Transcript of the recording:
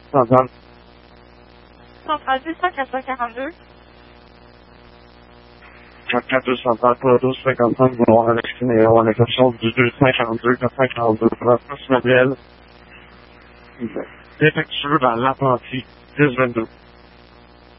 Centrale. Centrale 242. 442 Centrale pour le 1255, vouloir avec numéro en exception du 242, 442, transmission manuelle. Défectueux dans l'apprenti, 1022.